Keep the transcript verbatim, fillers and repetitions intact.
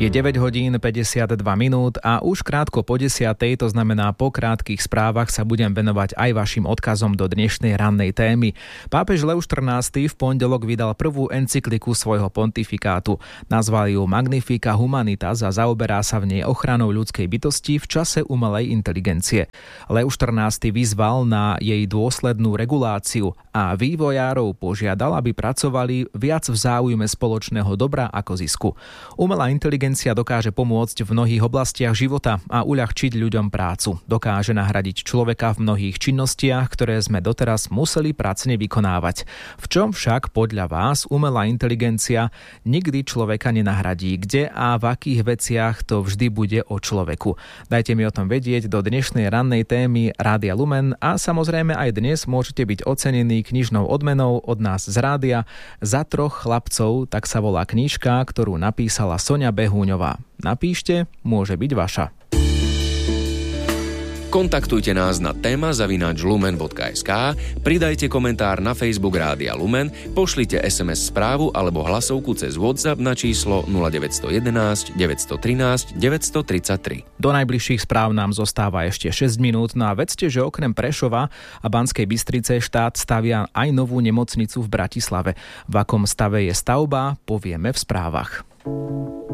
Je deväť hodín päťdesiatdva minút a už krátko po desiatej, to znamená po krátkych správach, sa budem venovať aj vašim odkazom do dnešnej rannej témy. Pápež Leoš štrnásty v pondelok vydal prvú encykliku svojho pontifikátu. Nazval ju Magnifica Humanitas a zaoberá sa v nej ochranou ľudskej bytosti v čase umelej inteligencie. Leoš štrnásty vyzval na jej dôslednú reguláciu a vývojárov požiadal, aby pracovali viac v záujme spoločného dobra ako zisku. Umelá inteligencia dokáže pomôcť v mnohých oblastiach života a uľahčiť ľuďom prácu. Dokáže nahradiť človeka v mnohých činnostiach, ktoré sme doteraz museli pracne vykonávať. V čom však podľa vás umelá inteligencia nikdy človeka nenahradí? Kde a v akých veciach to vždy bude o človeku? Dajte mi o tom vedieť do dnešnej rannej témy Rádia Lumen a samozrejme aj dnes môžete byť ocenení knižnou odmenou od nás z rádia Za troch chlapcov, tak sa volá knižka, ktorú napísala Soňa Behúňová. Napíšte, môže byť vaša. Kontaktujte nás na téma zavináč lumen bodka es ká, pridajte komentár na Facebook Rádia Lumen, pošlite es em es správu alebo hlasovku cez WhatsApp na číslo nula deväť jedna jedna, deväť jedna tri, deväť tri tri. Do najbližších správ nám zostáva ešte šesť minút, no a vedzte, že okrem Prešova a Banskej Bystrice štát stavia aj novú nemocnicu v Bratislave. V akom stave je stavba, povieme v správach.